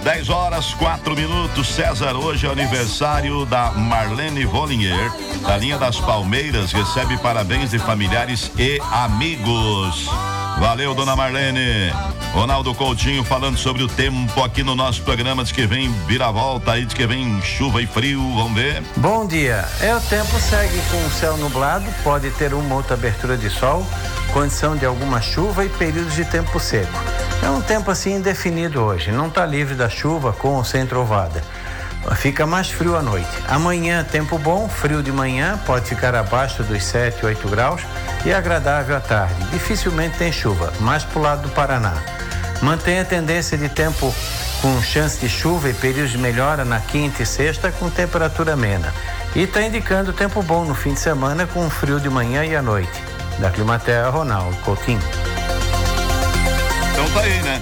10h04. César, hoje é aniversário da Marlene Vollinger, da linha das Palmeiras, recebe parabéns de familiares e amigos. Valeu, dona Marlene. Ronaldo Coutinho falando sobre o tempo aqui no nosso programa, diz que vem viravolta aí, diz que vem chuva e frio, vamos ver. Bom dia, o tempo segue com o céu nublado, pode ter uma outra abertura de sol, condição de alguma chuva e períodos de tempo seco. É um tempo assim indefinido hoje, não está livre da chuva com ou sem trovada. Fica mais frio à noite. Amanhã, tempo bom, frio de manhã, pode ficar abaixo dos 7, 8 graus e agradável à tarde. Dificilmente tem chuva, mais para o lado do Paraná. Mantém a tendência de tempo com chance de chuva e períodos de melhora na quinta e sexta com temperatura amena. E está indicando tempo bom no fim de semana com frio de manhã e à noite. Da Climaterra, Ronaldo Coutinho. Então tá aí, né?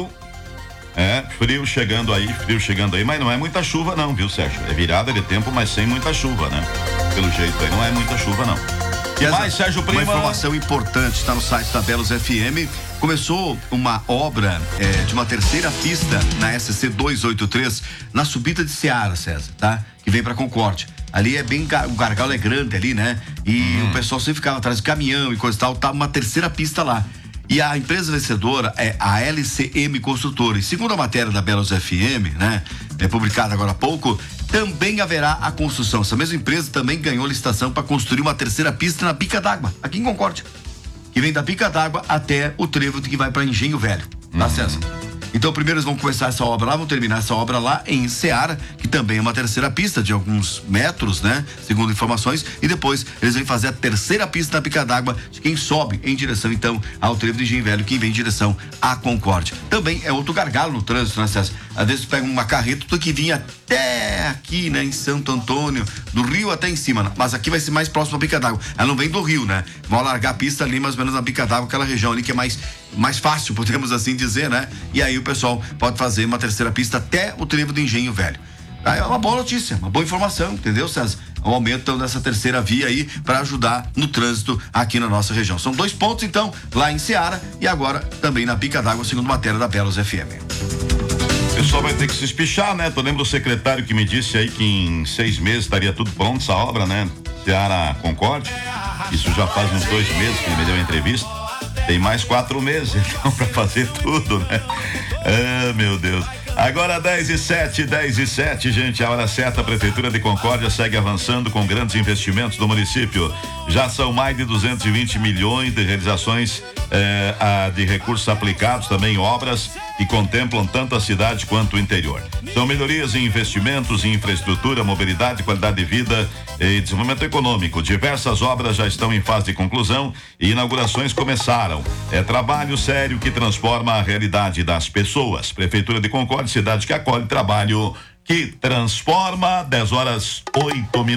Frio chegando aí, mas não é muita chuva não, viu, Sérgio? É virada de tempo, mas sem muita chuva, né? Pelo jeito aí, não é muita chuva não. Mas, Sérgio Prima... Uma informação importante, está no site da Belos FM. Começou uma obra de uma terceira pista na SC 283, na subida de Seara, César, tá? Que vem pra Concórdia. Ali é bem, o gargalo é grande ali, né? E o pessoal sempre ficava atrás de caminhão e coisa e tal, tá uma terceira pista lá. E a empresa vencedora é a LCM Construtores. Segundo a matéria da Belos FM, né? Publicada agora há pouco, também haverá a construção. Essa mesma empresa também ganhou licitação para construir uma terceira pista na Bica d'Água, aqui em Concórdia. Que vem da Bica d'Água até o trevo que vai para Engenho Velho. Tá, César? Então, primeiro eles vão começar essa obra lá, vão terminar essa obra lá em Seara, que também é uma terceira pista de alguns metros, né? Segundo informações, e depois eles vão fazer a terceira pista na Bica d'Água de quem sobe em direção, então, ao trevo de Engenho Velho, quem vem em direção à Concórdia. Também é outro gargalo no trânsito, né, César? Às vezes tu pega uma carreta, tu que vinha até aqui, né, em Santo Antônio, do Rio até em cima, mas aqui vai ser mais próximo à Bica d'Água. Ela não vem do Rio, né? Vão largar a pista ali, mais ou menos na Bica d'Água, aquela região ali que é mais fácil, podemos assim dizer, né? E aí o pessoal pode fazer uma terceira pista até o trevo do Engenho Velho. É uma boa notícia, uma boa informação, entendeu, César? Um aumento então, dessa terceira via aí para ajudar no trânsito aqui na nossa região. São 2 pontos então, lá em Seara e agora também na Bica d'Água, segundo matéria da Belos FM. O pessoal vai ter que se espichar, né? Tu lembra o secretário que me disse aí que em 6 meses estaria tudo pronto essa obra, né? Seara Concórdia. Isso já faz uns 2 meses que ele me deu a entrevista. Tem mais 4 meses, então, pra fazer tudo, né? Ah, meu Deus. Agora 10h07, gente, a hora certa. A Prefeitura de Concórdia segue avançando com grandes investimentos do município. Já são mais de 220 milhões de realizações de recursos aplicados, também obras que contemplam tanto a cidade quanto o interior. São melhorias em investimentos, em infraestrutura, mobilidade, qualidade de vida e desenvolvimento econômico. Diversas obras já estão em fase de conclusão e inaugurações começaram. É trabalho sério que transforma a realidade das pessoas. Prefeitura de Concórdia, cidade que acolhe, trabalho que transforma. 10h08.